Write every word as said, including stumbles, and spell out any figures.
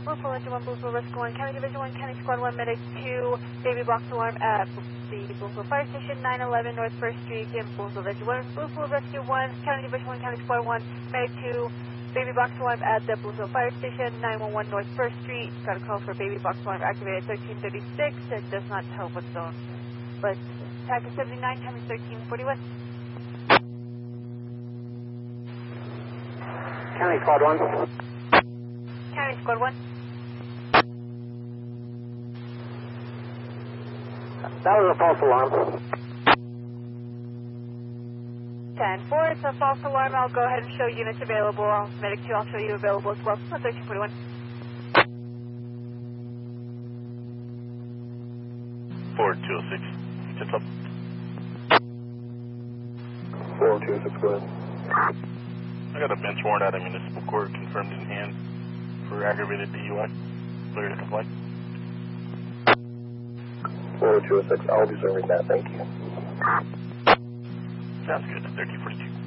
Bluefield Rescue one, Bluefield Rescue one, County Division one, County Squad one, Medic two, baby box alarm at the Bluefield Fire Station, nine eleven North first Street, in Bluefield Rescue one, Bluefield Rescue one, County Division one, County Squad one, Medic two, baby box alarm at the Bluefield Fire Station, nine one one North first Street. Got a call for baby box alarm activated thirteen thirty-six. It does not tell what zone, but packet seventy-nine, time is thirteen forty-one. County Squad one. County Squad one. That was a false alarm. ten four, it's a false alarm. I'll go ahead and show units available. I'll, Medic two, I'll show you available as well. thirteen forty-one. four two oh six. Tips up. four two oh six, go ahead. I got a bench warrant out of municipal court confirmed in hand for aggravated D U I. Clear to comply. four two oh six, I'll be serving that, thank you. Sounds good. thirteen forty-two.